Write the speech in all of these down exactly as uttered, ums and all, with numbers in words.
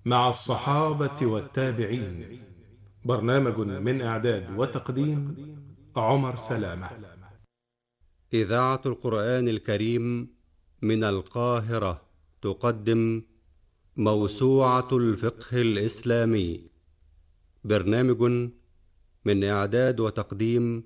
مع الصحابة والتابعين. برنامج من إعداد وتقديم عمر سلامة. إذاعة القرآن الكريم من القاهرة تقدم موسوعة الفقه الإسلامي. برنامج من إعداد وتقديم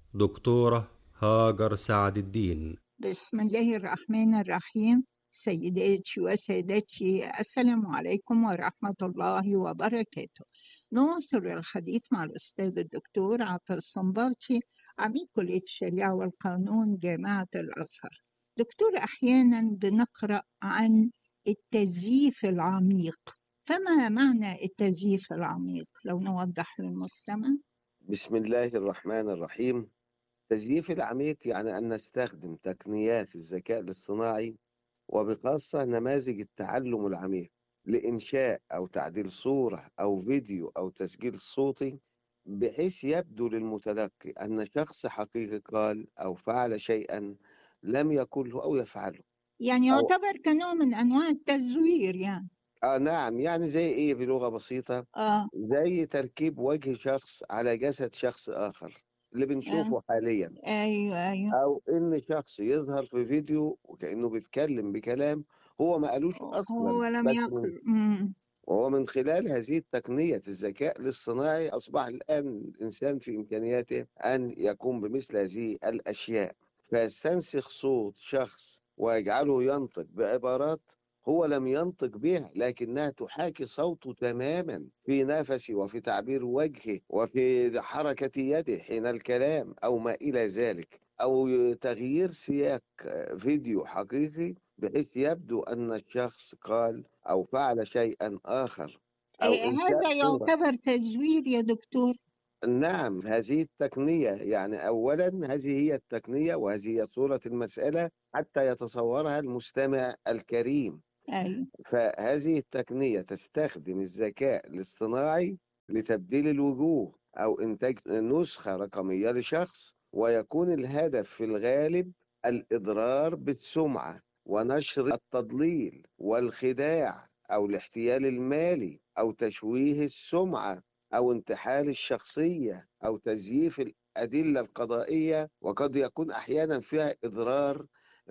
دكتورة هاجر سعد الدين. بسم الله الرحمن الرحيم. سيداتي وسادتي، السلام عليكم ورحمة الله وبركاته. نواصل الحديث مع الأستاذ الدكتور عطا الصنباطي، عميد كلية الشريعة والقانون جامعة الأزهر. دكتور، أحيانا بنقرأ عن التزييف العميق، فما معنى التزييف العميق؟ لو نوضح للمستمع. بسم الله الرحمن الرحيم. التزييف العميق يعني أن نستخدم تقنيات الذكاء الاصطناعي وبخاصة نماذج التعلم العميق لإنشاء أو تعديل صورة أو فيديو أو تسجيل صوتي، بحيث يبدو للمتلقي أن شخص حقيقي قال أو فعل شيئا لم يقله أو يفعله. يعني أو يعتبر كنوع من أنواع التزوير يعني. آه نعم، يعني زي إيه بلغة بسيطة؟ آه. زي تركيب وجه شخص على جسد شخص آخر اللي آه. بنشوفه حاليا، ايوه ايوه. او ان شخص يظهر في فيديو وكأنه بيتكلم بكلام هو ما قالوش اصلا، هو لم بس من يقل. مم. وهو من خلال هذه التقنية الذكاء الاصطناعي أصبح الآن الإنسان في إمكانياته أن يقوم بمثل هذه الأشياء، فيستنسخ صوت شخص ويجعله ينطق بعبارات هو لم ينطق بها، لكنها تحاكي صوته تماما في نفسه وفي تعبير وجهه وفي حركة يده حين الكلام أو ما إلى ذلك، أو تغيير سياق فيديو حقيقي بحيث يبدو أن الشخص قال أو فعل شيئا آخر، أو إيه، إنشاء هذا صورة. يعتبر تزوير يا دكتور؟ نعم، هذه التقنية يعني أولا هذه هي التقنية وهذه هي صورة المسألة حتى يتصورها المستمع الكريم. ايوه. فهذه التقنية تستخدم الذكاء الاصطناعي لتبديل الوجوه أو إنتاج نسخة رقمية لشخص، ويكون الهدف في الغالب الإضرار بالسمعة ونشر التضليل والخداع أو الاحتيال المالي أو تشويه السمعة أو انتحال الشخصية أو تزييف الأدلة القضائية، وقد يكون أحيانا فيها إضرار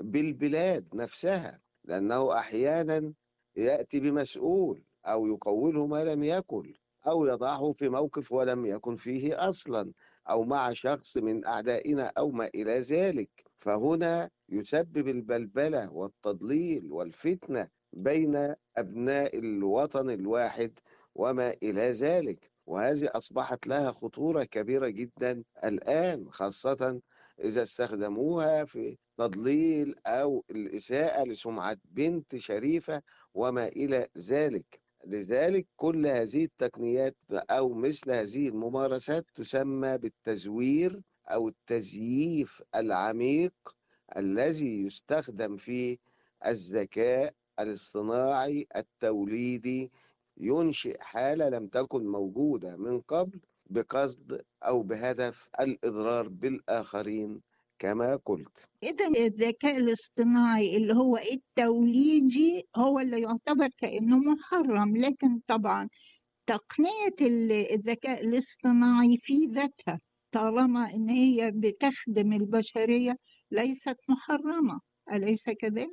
بالبلاد نفسها، لأنه أحيانا يأتي بمسؤول أو يقوله ما لم يكن أو يضعه في موقف ولم يكن فيه أصلا، أو مع شخص من أعدائنا أو ما إلى ذلك. فهنا يسبب البلبلة والتضليل والفتنة بين أبناء الوطن الواحد وما إلى ذلك، وهذه أصبحت لها خطورة كبيرة جدا الآن، خاصة إذا استخدموها في تضليل أو الإساءة لسمعة بنت شريفة وما إلى ذلك. لذلك كل هذه التقنيات أو مثل هذه الممارسات تسمى بالتزوير أو التزييف العميق الذي يستخدم فيه الذكاء الاصطناعي التوليدي، ينشئ حالة لم تكن موجودة من قبل بقصد أو بهدف الإضرار بالآخرين كما قلت. إذا الذكاء الاصطناعي اللي هو التوليدي هو اللي يعتبر كأنه محرم، لكن طبعا تقنية ال- الذكاء الاصطناعي في ذاتها طالما إن هي بتخدم البشرية ليست محرمة، أليس كذلك؟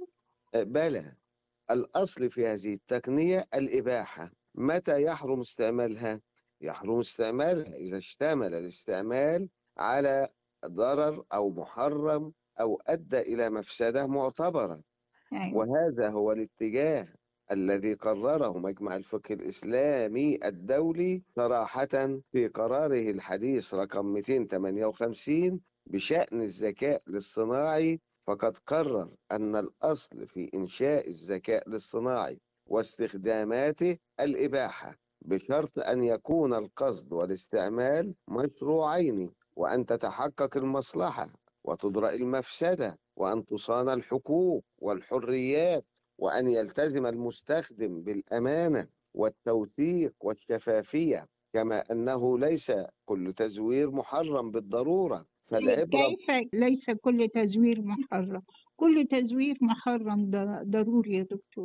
بلى، الأصل في هذه التقنية الإباحة. متى يحرم استعمالها؟ يحرم استعمالها إذا اشتمل الاستعمال على ضرر أو محرم أو أدى إلى مفسدة معتبرة، أيوة. وهذا هو الاتجاه الذي قرره مجمع الفقه الإسلامي الدولي صراحة في قراره الحديث رقم مئتين وثمانية وخمسين بشأن الذكاء الاصطناعي. فقد قرر أن الأصل في إنشاء الذكاء الاصطناعي واستخداماته الإباحة، بشرط أن يكون القصد والاستعمال مشروعين، وأن تتحقق المصلحة وتدرأ المفسدة، وأن تصان الحقوق والحريات، وأن يلتزم المستخدم بالأمانة والتوثيق والشفافية، كما أنه ليس كل تزوير محرم بالضرورة. فالعبرة كيف ليس كل تزوير محرم؟ كل تزوير محرم، ده ضروري يا دكتور.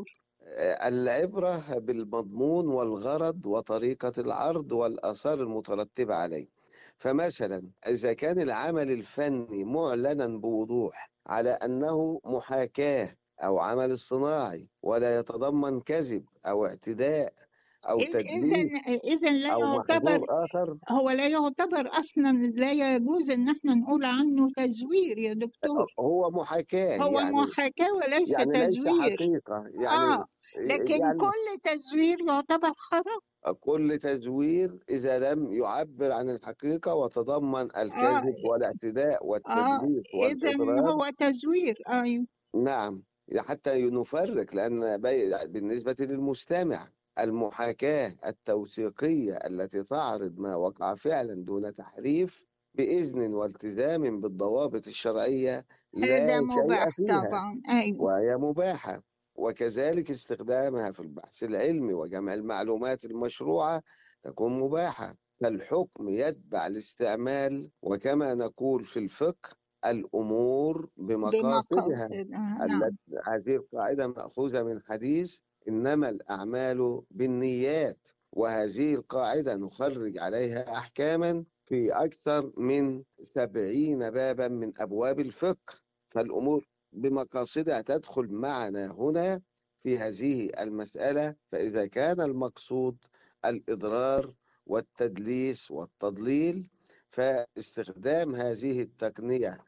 العبرة بالمضمون والغرض وطريقة العرض والآثار المترتبة عليه. فمثلا إذا كان العمل الفني معلنا بوضوح على أنه محاكاة أو عمل صناعي ولا يتضمن كذب أو اعتداء أو إذا تدليس إذا لا أو يعتبر، محظور آخر، هو لا يعتبر أصلا، لا يجوز إن احنا نقول عنه تزوير يا دكتور. هو محاكاة هو يعني، محاكاة وليس يعني ليس تزوير. حقيقة يعني. آه، لكن يعني كل تزوير يعتبر حرام. كل تزوير إذا لم يعبر عن الحقيقة وتضمن آه الكذب والاعتداء آه والتدليس إذا والإضرار. هو تزوير. أيوه. نعم، حتى نفرق، لأن بي- بالنسبة للمستمع المحاكاة التوثيقية التي تعرض ما وقع فعلا دون تحريف بإذن والتزام بالضوابط الشرعية هذا لا شيء مباح فيها، طبعا. أيوه. وهي مباحة. وكذلك استخدامها في البحث العلمي وجمع المعلومات المشروعة تكون مباحة. فالحكم يتبع الاستعمال، وكما نقول في الفقه الأمور بمقاصدها. بمقاصدها. التي نعم. هذه القاعدة مأخوذة من حديث إنما الأعمال بالنيات، وهذه القاعدة نخرج عليها أحكاما في أكثر من سبعين بابا من أبواب الفقه. فالأمور بمقاصدها تدخل معنا هنا في هذه المسألة. فإذا كان المقصود الإضرار والتدليس والتضليل، فاستخدام هذه التقنية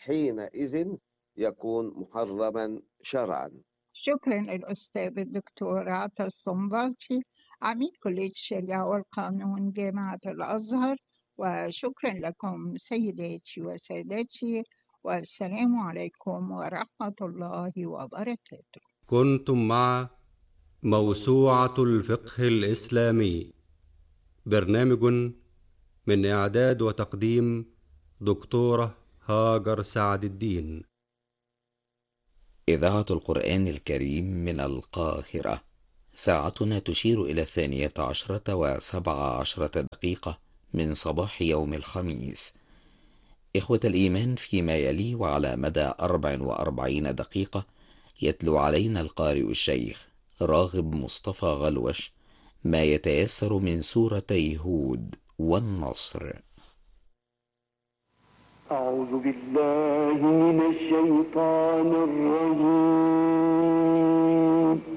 حينئذ يكون محرما شرعا. شكرا للأستاذ الدكتور عطا الصنباطي، عميد كلية الشريعة والقانون جامعة الأزهر. وشكرا لكم سيداتي وسادتي، والسلام عليكم ورحمة الله وبركاته. كنتم مع موسوعة الفقه الإسلامي، برنامج من إعداد وتقديم دكتورة هاجر سعد الدين. إذاعة القرآن الكريم من القاهرة، ساعتنا تشير إلى الثانية عشرة وسبع عشرة دقيقة من صباح يوم الخميس. إخوة الإيمان، فيما يلي وعلى مدى أربع وأربعين دقيقة يتلو علينا القارئ الشيخ راغب مصطفى غلوش ما يتيسر من سورتي هود والنصر. أعوذ بالله من الشيطان الرجيم.